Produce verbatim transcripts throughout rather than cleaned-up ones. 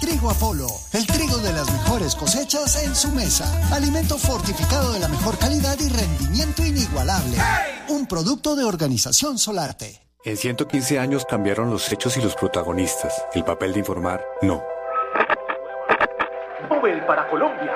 Trigo Apolo, el trigo de las mejores cosechas en su mesa. Alimento fortificado de la mejor calidad y rendimiento inigualable. ¡Hey! Un producto de Organización Solarte. En ciento quince años cambiaron los hechos y los protagonistas. El papel de informar, no. Nobel para Colombia.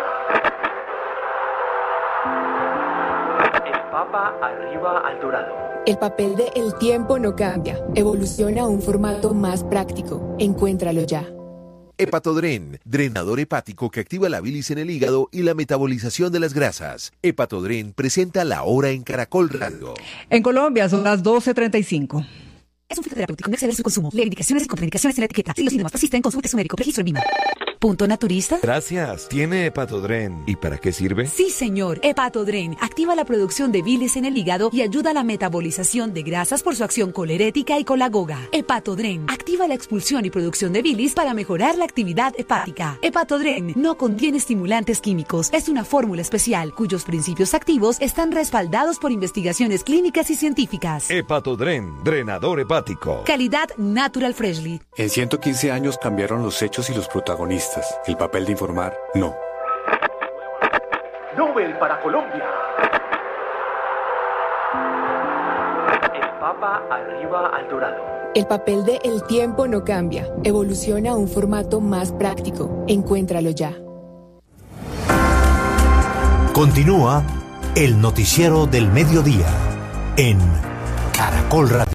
El Papa arriba al dorado. El papel de El tiempo no cambia. Evoluciona a un formato más práctico. Encuéntralo ya. Hepatodren, drenador hepático que activa la bilis en el hígado y la metabolización de las grasas. Hepatodren presenta La Hora en Caracol Radio. En Colombia son las doce treinta y cinco. Es un fitoterapéutico, no exceder su consumo. Lee indicaciones y contraindicaciones en la etiqueta. Si los síntomas persisten, consulte su médico. Registro en Vima. ¿Punto naturista? Gracias. ¿Tiene Hepatodren? ¿Y para qué sirve? Sí, señor. Hepatodren activa la producción de bilis en el hígado y ayuda a la metabolización de grasas por su acción colerética y colagoga. Hepatodren activa la expulsión y producción de bilis para mejorar la actividad hepática. Hepatodren no contiene estimulantes químicos. Es una fórmula especial cuyos principios activos están respaldados por investigaciones clínicas y científicas. Hepatodren, drenador hepático. Calidad Natural Freshly. En ciento quince años cambiaron los hechos y los protagonistas. El papel de informar, no. Nobel para Colombia. El Papa arriba al dorado. El papel de El tiempo no cambia. Evoluciona a un formato más práctico. Encuéntralo ya. Continúa el noticiero del mediodía en Caracol Radio.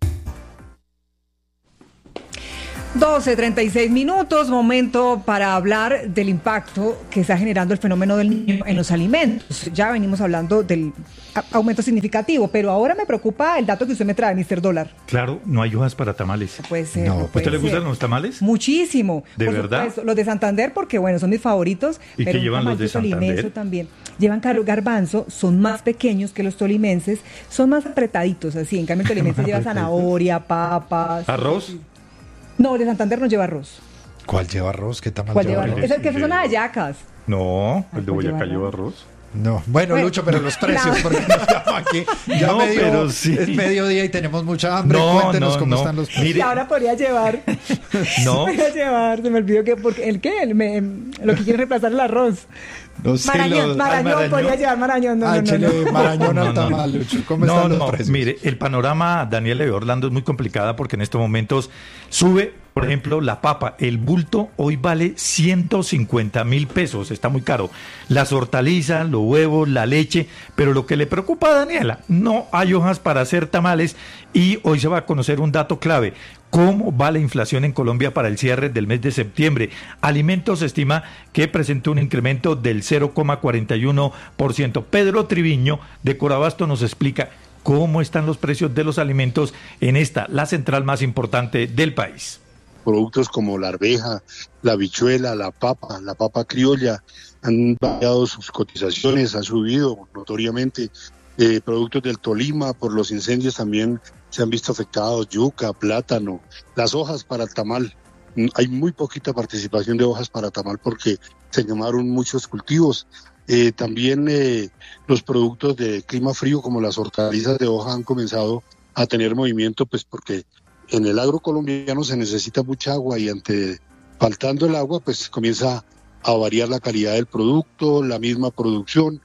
doce treinta y seis minutos, momento para hablar del impacto que está generando el fenómeno del niño en los alimentos. Ya venimos hablando del aumento significativo, pero ahora me preocupa el dato que usted me trae, mister Dólar. Claro, no hay hojas para tamales. Puede ser. No, no ¿a usted le gustan los tamales? Muchísimo. ¿De Por verdad? Supuesto. Los de Santander, porque bueno, son mis favoritos. ¿Y pero qué llevan los de Santander? También. Llevan garbanzo, son más pequeños que los tolimenses, son más apretaditos así. En cambio, el tolimense lleva zanahoria, papas. ¿Arroz? No, el de Santander no lleva arroz. ¿Cuál lleva arroz? ¿Qué tamal ¿Cuál lleva lleva arroz? arroz? Es el que son las hallacas. No, el de ¿cuál Boyacá lleva lleva arroz. No, bueno, Bueno, Lucho, pero los precios, claro. porque nos llama aquí. Ya No, medio, pero sí. Es mediodía y tenemos mucha hambre. No, Cuéntenos no, cómo no. están los precios. Y ahora podría llevar. No. Podría llevar, se me olvidó que, porque el qué, el, me, lo que quiere reemplazar el arroz. No sé, Marañón, los- Marañón, Ay, Marañón. podría llevar Marañón. No, Ah, no, no, échele no. Marañón No, al no, tamal, no. Lucho. ¿Cómo No, están los no, precios? mire, el panorama, Daniela de Orlando, es muy complicada porque en estos momentos sube, por ejemplo, la papa. El bulto hoy vale ciento cincuenta mil pesos, está muy caro. Las hortalizas, los huevos, la leche, pero lo que le preocupa a Daniela, no hay hojas para hacer tamales y hoy se va a conocer un dato clave. ¿Cómo va la inflación en Colombia para el cierre del mes de septiembre? Alimentos estima que presentó un incremento del cero coma cuarenta y uno por ciento. Pedro Triviño, de Corabasto, nos explica cómo están los precios de los alimentos en esta, la central más importante del país. Productos como la arveja, la habichuela, la papa, la papa criolla, han variado sus cotizaciones, han subido notoriamente. Eh, productos del Tolima, por los incendios también se han visto afectados, yuca, plátano, las hojas para el tamal. Hay muy poquita participación de hojas para tamal porque se quemaron muchos cultivos. Eh, también eh, los productos de clima frío como las hortalizas de hoja han comenzado a tener movimiento, pues porque en el agro colombiano se necesita mucha agua y ante faltando el agua pues comienza a variar la calidad del producto, la misma producción.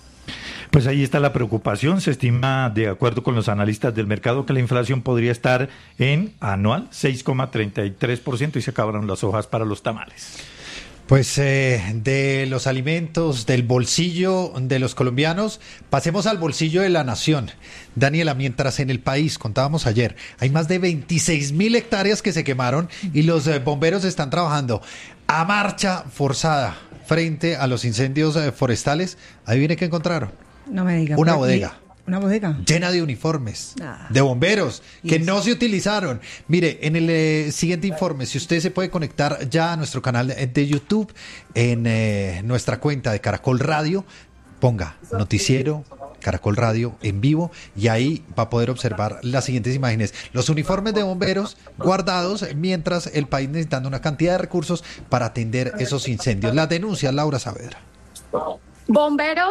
Pues ahí está la preocupación. Se estima, de acuerdo con los analistas del mercado, que la inflación podría estar en anual seis coma treinta y tres por ciento y se acabaron las hojas para los tamales. Pues eh, de los alimentos, del bolsillo de los colombianos, pasemos al bolsillo de la nación. Daniela, mientras en el país, contábamos ayer, hay más de veintiséis mil hectáreas que se quemaron y los eh, bomberos están trabajando a marcha forzada frente a los incendios eh, forestales. Adivine qué encontraron. No me diga. Una ¿por qué? bodega. Una bodega. Llena de uniformes, Ah. de bomberos, que Yes. no se utilizaron. Mire, en el eh, siguiente informe, si usted se puede conectar ya a nuestro canal de, de YouTube, en eh, nuestra cuenta de Caracol Radio, ponga Noticiero Caracol Radio en vivo y ahí va a poder observar las siguientes imágenes. Los uniformes de bomberos guardados mientras el país necesitando una cantidad de recursos para atender esos incendios. Las denuncias, Laura Saavedra. Bomberos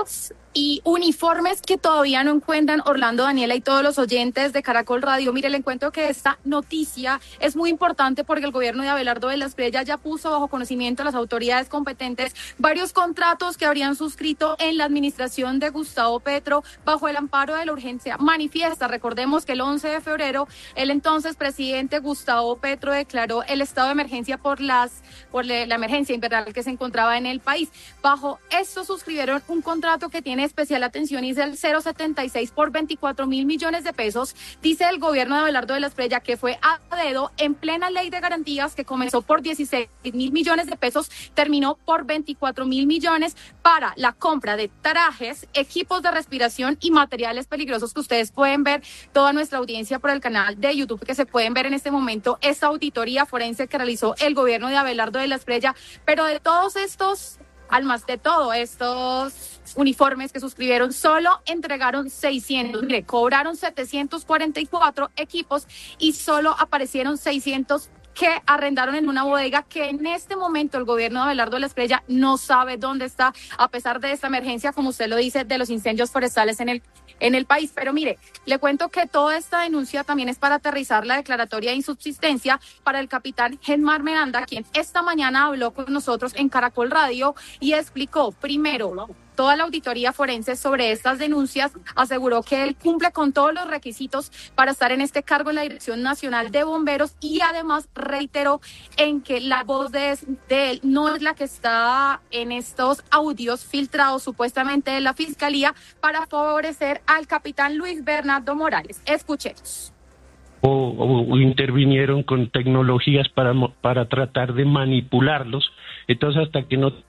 y uniformes que todavía no encuentran. Orlando, Daniela y todos los oyentes de Caracol Radio, mire, le encuentro que esta noticia es muy importante porque el gobierno de Abelardo de la Espriella ya puso bajo conocimiento a las autoridades competentes varios contratos que habrían suscrito en la administración de Gustavo Petro bajo el amparo de la urgencia manifiesta. Recordemos que el once de febrero el entonces presidente Gustavo Petro declaró el estado de emergencia por las por la emergencia invernal que se encontraba en el país. Bajo esto suscribieron un contrato que tiene especial atención y es el cero setenta y seis por veinticuatro mil millones de pesos. Dice el gobierno de Abelardo de la Espriella que fue a dedo en plena ley de garantías que comenzó por dieciséis mil millones de pesos, terminó por veinticuatro mil millones para la compra de trajes, equipos de respiración y materiales peligrosos que ustedes pueden ver, toda nuestra audiencia por el canal de YouTube que se pueden ver en este momento esta auditoría forense que realizó el gobierno de Abelardo de la Espriella. Pero de todos estos, almas de todos estos uniformes que suscribieron, solo entregaron seiscientos, mire, cobraron setecientos cuarenta y cuatro equipos y solo aparecieron seiscientos que arrendaron en una bodega que en este momento el gobierno de Abelardo de la Espriella no sabe dónde está, a pesar de esta emergencia, como usted lo dice, de los incendios forestales en el en el país. Pero mire, le cuento que toda esta denuncia también es para aterrizar la declaratoria de insubsistencia para el capitán Genmar Miranda, quien esta mañana habló con nosotros en Caracol Radio y explicó primero toda la auditoría forense sobre estas denuncias, aseguró que él cumple con todos los requisitos para estar en este cargo en la Dirección Nacional de Bomberos y además reiteró en que la voz de, de él no es la que está en estos audios filtrados supuestamente de la Fiscalía para favorecer al capitán Luis Bernardo Morales. Escuchemos. O, o, o intervinieron con tecnologías para, para tratar de manipularlos. Entonces, hasta que no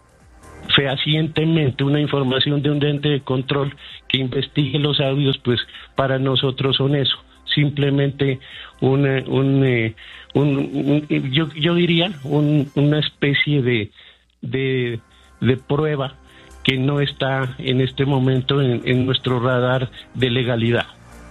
fehacientemente una información de un ente de control que investigue los audios, pues para nosotros son eso, simplemente un, un, un, un yo, yo diría un, una especie de, de de prueba que no está en este momento en, en nuestro radar de legalidad.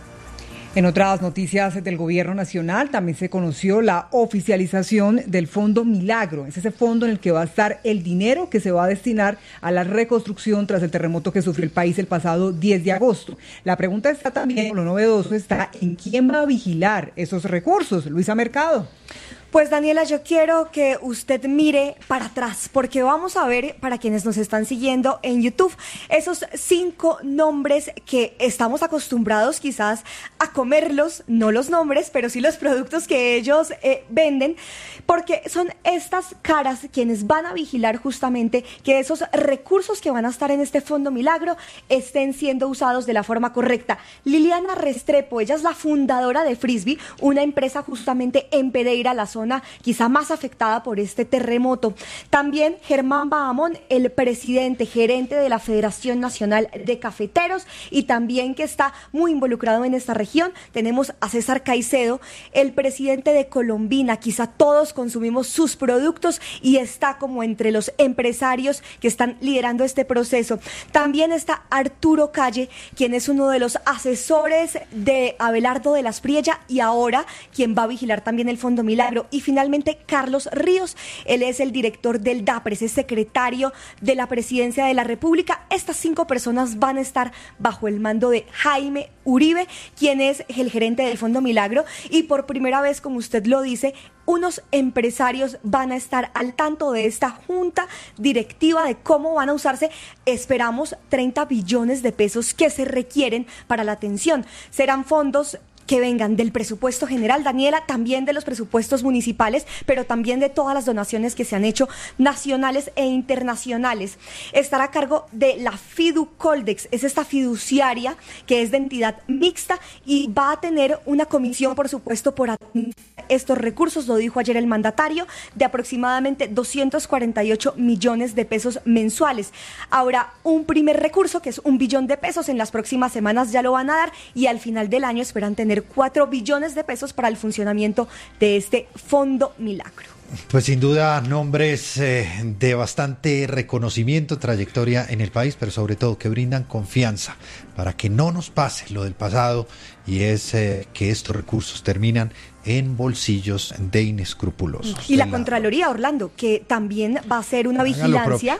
En otras noticias del gobierno nacional también se conoció la oficialización del Fondo Milagro. Es ese fondo en el que va a estar el dinero que se va a destinar a la reconstrucción tras el terremoto que sufrió el país el pasado diez de agosto. La pregunta está también, lo novedoso está en quién va a vigilar esos recursos. Luisa Mercado. Pues Daniela, yo quiero que usted mire para atrás, porque vamos a ver, para quienes nos están siguiendo en YouTube, esos cinco nombres que estamos acostumbrados quizás a comerlos, no los nombres, pero sí los productos que ellos eh, venden, porque son estas caras quienes van a vigilar justamente que esos recursos que van a estar en este Fondo Milagro estén siendo usados de la forma correcta. Liliana Restrepo, ella es la fundadora de Frisbee, una empresa justamente en Pereira, la zona quizá más afectada por este terremoto. También Germán Bahamón, el presidente, gerente de la Federación Nacional de Cafeteros y también que está muy involucrado en esta región. Tenemos a César Caicedo, el presidente de Colombina. Quizá todos consumimos sus productos y está como entre los empresarios que están liderando este proceso. También está Arturo Calle, quien es uno de los asesores de Abelardo de la Espriella y ahora quien va a vigilar también el Fondo Milagro. Y finalmente Carlos Ríos, él es el director del DAPRES, es secretario de la Presidencia de la República. Estas cinco personas van a estar bajo el mando de Jaime Uribe, quien es el gerente del Fondo Milagro, y por primera vez, como usted lo dice, unos empresarios van a estar al tanto de esta junta directiva de cómo van a usarse, esperamos, treinta billones de pesos que se requieren para la atención. Serán fondos que vengan del presupuesto general, Daniela, también de los presupuestos municipales, pero también de todas las donaciones que se han hecho nacionales e internacionales. Estará a cargo de la Fiducoldex, es esta fiduciaria que es de entidad mixta y va a tener una comisión, por supuesto, por estos recursos, lo dijo ayer el mandatario, de aproximadamente doscientos cuarenta y ocho millones de pesos mensuales. Ahora, un primer recurso, que es un billón de pesos, en las próximas semanas ya lo van a dar y al final del año esperan tener cuatro billones de pesos para el funcionamiento de este Fondo Milagro. Pues sin duda nombres eh, de bastante reconocimiento, trayectoria en el país, pero sobre todo que brindan confianza para que no nos pase lo del pasado y es eh, que estos recursos terminan en bolsillos de inescrupulosos. Y la Contraloría, Orlando, que también va a hacer una vigilancia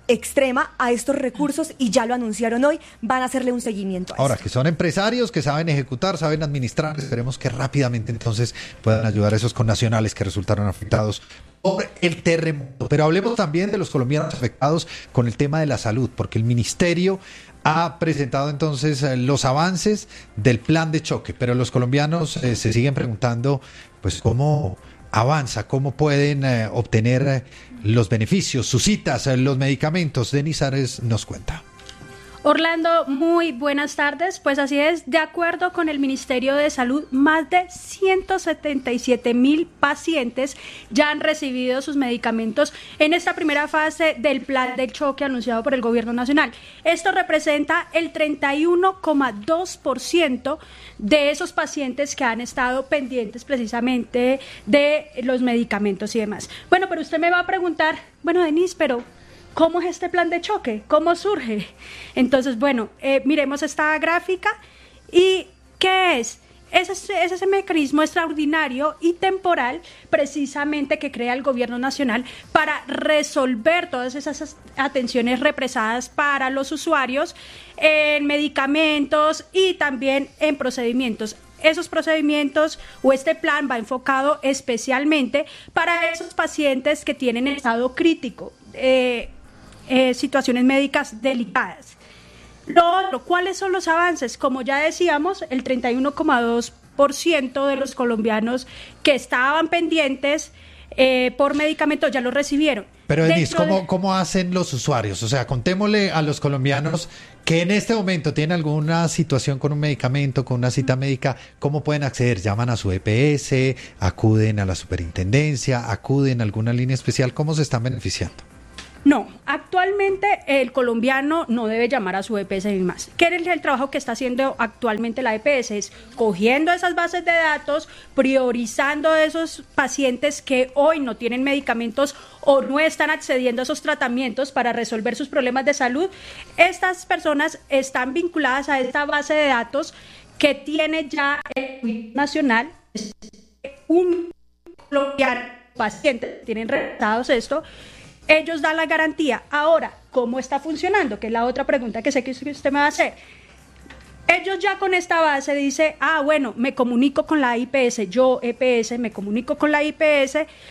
extrema a estos recursos y ya lo anunciaron hoy, van a hacerle un seguimiento a Ahora, esto. que son empresarios que saben ejecutar, saben administrar, esperemos que rápidamente entonces puedan ayudar a esos connacionales que resultaron afectados por el terremoto. Pero hablemos también de los colombianos afectados con el tema de la salud, porque el ministerio ha presentado entonces eh, los avances del plan de choque, pero los colombianos eh, se siguen preguntando pues cómo avanza, cómo pueden eh, obtener eh, los beneficios, sus citas, eh, los medicamentos. Denis Ares nos cuenta. Orlando, muy buenas tardes. Pues así es, de acuerdo con el Ministerio de Salud, más de ciento setenta y siete mil pacientes ya han recibido sus medicamentos en esta primera fase del plan de choque anunciado por el Gobierno Nacional. Esto representa el treinta y uno coma dos por ciento de esos pacientes que han estado pendientes precisamente de los medicamentos y demás. Bueno, pero usted me va a preguntar, bueno, Denise, pero ¿cómo es este plan de choque? ¿Cómo surge? Entonces, bueno, eh, miremos esta gráfica. ¿Y qué es? Es ese, es ese mecanismo extraordinario y temporal precisamente que crea el Gobierno Nacional para resolver todas esas atenciones represadas para los usuarios en medicamentos y también en procedimientos. Esos procedimientos o este plan va enfocado especialmente para esos pacientes que tienen estado crítico, eh, eh, situaciones médicas delicadas. Lo otro, ¿cuáles son los avances? Como ya decíamos, el treinta y uno coma dos por ciento de los colombianos que estaban pendientes eh, por medicamentos ya lo recibieron. Pero Denise, ¿cómo, de... ¿cómo hacen los usuarios? O sea, contémosle a los colombianos que en este momento tienen alguna situación con un medicamento, con una cita médica, ¿cómo pueden acceder? ¿Llaman a su E P S? ¿Acuden a la superintendencia? ¿Acuden a alguna línea especial? ¿Cómo se están beneficiando? No, actualmente el colombiano no debe llamar a su E P S ni más. ¿Qué es el trabajo que está haciendo actualmente la E P S? Es cogiendo esas bases de datos, priorizando esos pacientes que hoy no tienen medicamentos o no están accediendo a esos tratamientos para resolver sus problemas de salud. Estas personas están vinculadas a esta base de datos que tiene ya el Gobierno Nacional. Un colombiano paciente, tienen registrados esto. Ellos dan la garantía. Ahora, ¿cómo está funcionando? Que es la otra pregunta que sé que usted me va a hacer. Ellos ya con esta base dicen, ah, bueno, me comunico con la I P S, yo E P S, me comunico con la I P S,